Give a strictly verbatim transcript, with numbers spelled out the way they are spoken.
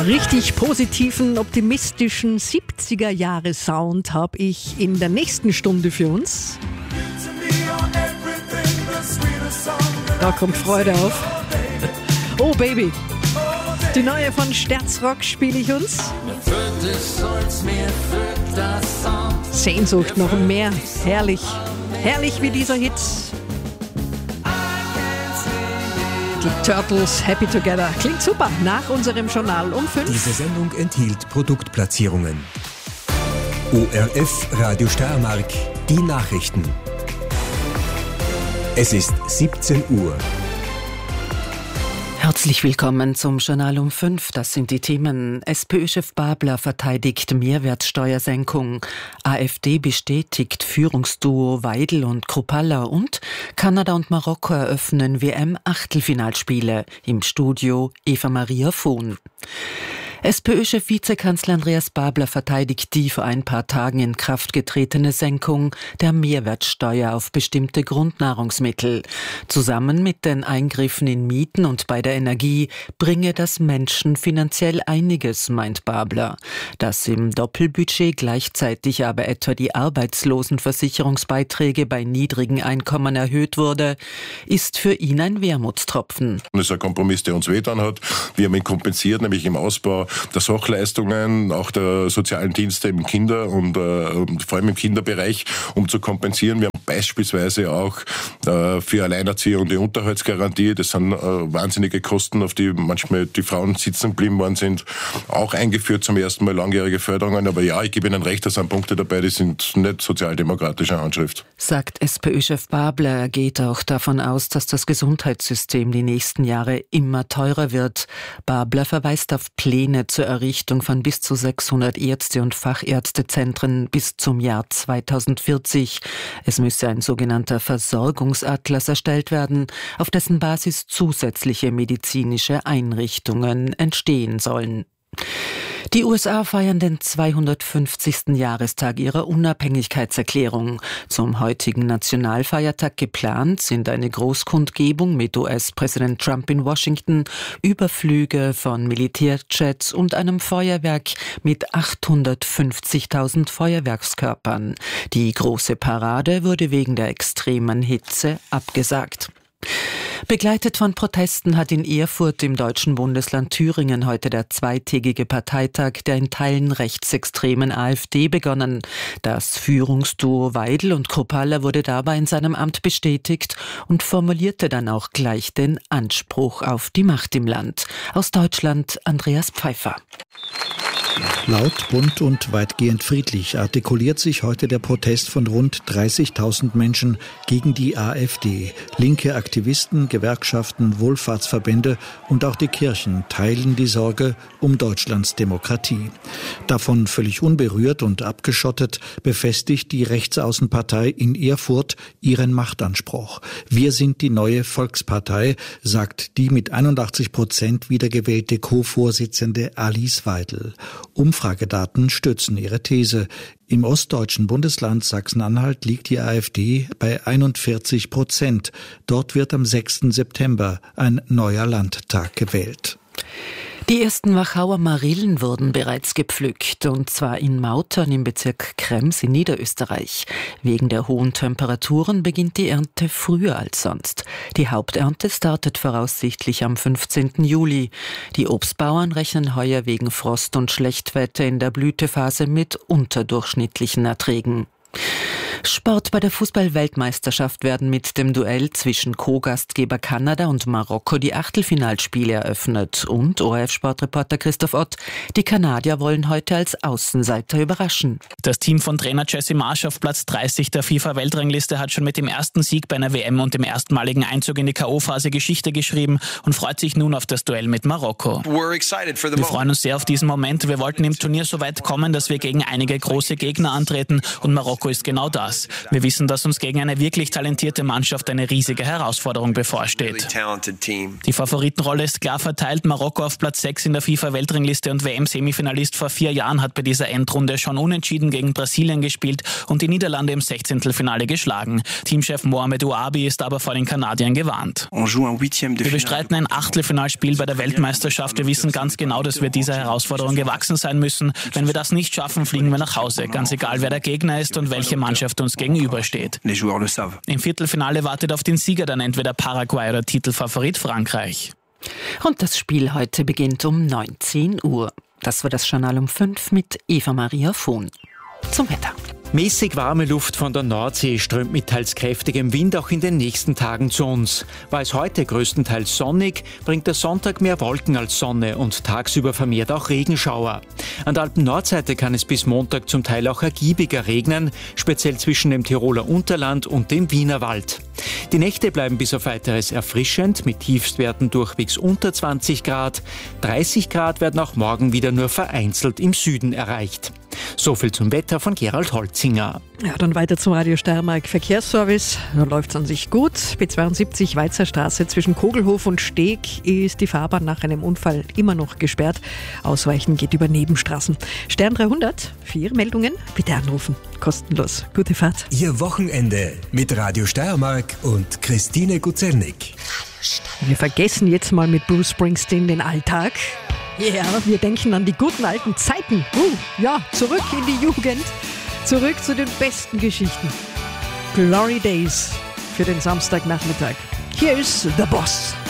Richtig positiven, optimistischen siebziger-Jahre-Sound habe ich in der nächsten Stunde für uns. Da kommt Freude auf. Oh Baby, die neue von Sterzrock spiele ich uns. Sehnsucht noch mehr, herrlich, herrlich wie dieser Hit. Die Turtles Happy Together. Klingt super. Nach unserem Journal um fünf. Diese Sendung enthielt Produktplatzierungen. O R F Radio Steiermark. Die Nachrichten. Es ist siebzehn Uhr. Herzlich willkommen zum Journal um fünf. Das sind die Themen. SPÖ-Chef Babler verteidigt Mehrwertsteuersenkung. AfD bestätigt Führungsduo Weidel und Kruppalla. Und Kanada und Marokko eröffnen W M-Achtelfinalspiele. Im Studio Eva Maria Vohn. SPÖ-Chef Vizekanzler Andreas Babler verteidigt die vor ein paar Tagen in Kraft getretene Senkung der Mehrwertsteuer auf bestimmte Grundnahrungsmittel. Zusammen mit den Eingriffen in Mieten und bei der Energie bringe das Menschen finanziell einiges, meint Babler. Dass im Doppelbudget gleichzeitig aber etwa die Arbeitslosenversicherungsbeiträge bei niedrigen Einkommen erhöht wurde, ist für ihn ein Wermutstropfen. Das ist ein Kompromiss, der uns wehgetan hat. Wir haben ihn kompensiert, nämlich im Ausbau der Sachleistungen, auch der sozialen Dienste im Kinder- und äh, vor allem im Kinderbereich, um zu kompensieren. Wir haben beispielsweise auch äh, für Alleinerzieher und die Unterhaltsgarantie, das sind äh, wahnsinnige Kosten, auf die manchmal die Frauen sitzen geblieben worden sind, auch eingeführt, zum ersten Mal langjährige Förderungen. Aber ja, ich gebe Ihnen recht, da sind Punkte dabei, die sind nicht sozialdemokratischer Handschrift. Sagt SPÖ-Chef Babler. Er geht auch davon aus, dass das Gesundheitssystem die nächsten Jahre immer teurer wird. Babler verweist auf Pläne zur Errichtung von bis zu sechshundert Ärzte- und Fachärztezentren bis zum Jahr zweitausendvierzig. Es müsse ein sogenannter Versorgungsatlas erstellt werden, auf dessen Basis zusätzliche medizinische Einrichtungen entstehen sollen. Die U S A feiern den zweihundertfünfzigsten Jahrestag ihrer Unabhängigkeitserklärung. Zum heutigen Nationalfeiertag geplant sind eine Großkundgebung mit U S-Präsident Trump in Washington, Überflüge von Militärjets und einem Feuerwerk mit achthundertfünfzigtausend Feuerwerkskörpern. Die große Parade wurde wegen der extremen Hitze abgesagt. Begleitet von Protesten hat in Erfurt im deutschen Bundesland Thüringen heute der zweitägige Parteitag der in Teilen rechtsextremen AfD begonnen. Das Führungsduo Weidel und Kruppalla wurde dabei in seinem Amt bestätigt und formulierte dann auch gleich den Anspruch auf die Macht im Land. Aus Deutschland Andreas Pfeiffer. Laut, bunt und weitgehend friedlich artikuliert sich heute der Protest von rund dreißigtausend Menschen gegen die AfD. Linke Aktivisten, Gewerkschaften, Wohlfahrtsverbände und auch die Kirchen teilen die Sorge um Deutschlands Demokratie. Davon völlig unberührt und abgeschottet befestigt die Rechtsaußenpartei in Erfurt ihren Machtanspruch. Wir sind die neue Volkspartei, sagt die mit einundachtzig Prozent wiedergewählte Co-Vorsitzende Alice Weidel. Umfragedaten stützen ihre These. Im ostdeutschen Bundesland Sachsen-Anhalt liegt die AfD bei einundvierzig Prozent. Dort wird am sechsten September ein neuer Landtag gewählt. Die ersten Wachauer Marillen wurden bereits gepflückt, und zwar in Mautern im Bezirk Krems in Niederösterreich. Wegen der hohen Temperaturen beginnt die Ernte früher als sonst. Die Haupternte startet voraussichtlich am fünfzehnten Juli. Die Obstbauern rechnen heuer wegen Frost und Schlechtwetter in der Blütephase mit unterdurchschnittlichen Erträgen. Sport: Bei der Fußball-Weltmeisterschaft werden mit dem Duell zwischen Co-Gastgeber Kanada und Marokko die Achtelfinalspiele eröffnet. Und O R F-Sportreporter Christoph Ott: Die Kanadier wollen heute als Außenseiter überraschen. Das Team von Trainer Jesse Marsch auf Platz dreißig der FIFA-Weltrangliste hat schon mit dem ersten Sieg bei einer W M und dem erstmaligen Einzug in die K O-Phase Geschichte geschrieben und freut sich nun auf das Duell mit Marokko. Wir freuen uns sehr auf diesen Moment. Wir wollten im Turnier so weit kommen, dass wir gegen einige große Gegner antreten, und Marokko ist genau das. was. Wir wissen, dass uns gegen eine wirklich talentierte Mannschaft eine riesige Herausforderung bevorsteht. Die Favoritenrolle ist klar verteilt. Marokko auf Platz sechs in der FIFA-Weltrangliste und W M-Semifinalist vor vier Jahren hat bei dieser Endrunde schon unentschieden gegen Brasilien gespielt und die Niederlande im Sechzehntelfinale geschlagen. Teamchef Mohamed Ouabi ist aber vor den Kanadiern gewarnt. Wir bestreiten ein Achtelfinalspiel bei der Weltmeisterschaft. Wir wissen ganz genau, dass wir dieser Herausforderung gewachsen sein müssen. Wenn wir das nicht schaffen, fliegen wir nach Hause. Ganz egal, wer der Gegner ist und welche Mannschaft uns gegenübersteht. Im Viertelfinale wartet auf den Sieger dann entweder Paraguay oder Titelfavorit Frankreich. Und das Spiel heute beginnt um neunzehn Uhr. Das war das Journal um fünf mit Eva-Maria Vohn. Zum Wetter. Mäßig warme Luft von der Nordsee strömt mit teils kräftigem Wind auch in den nächsten Tagen zu uns. War es heute größtenteils sonnig, bringt der Sonntag mehr Wolken als Sonne und tagsüber vermehrt auch Regenschauer. An der Alpen-Nordseite kann es bis Montag zum Teil auch ergiebiger regnen, speziell zwischen dem Tiroler Unterland und dem Wienerwald. Die Nächte bleiben bis auf Weiteres erfrischend, mit Tiefstwerten durchwegs unter zwanzig Grad. dreißig Grad werden auch morgen wieder nur vereinzelt im Süden erreicht. So viel zum Wetter von Gerald Holzinger. Ja, dann weiter zum Radio Steiermark Verkehrsservice. Da läuft es an sich gut. B zweiundsiebzig Weizerstraße zwischen Kogelhof und Steg ist die Fahrbahn nach einem Unfall immer noch gesperrt. Ausweichen geht über Nebenstraßen. Stern dreihundert, für Ihre Meldungen bitte anrufen. Kostenlos. Gute Fahrt. Ihr Wochenende mit Radio Steiermark und Christine Guzelnik. Wir vergessen jetzt mal mit Bruce Springsteen den Alltag. Ja, yeah, wir denken an die guten alten Zeiten. Uh, ja, zurück in die Jugend, zurück zu den besten Geschichten. Glory Days für den Samstagnachmittag. Hier ist The Boss.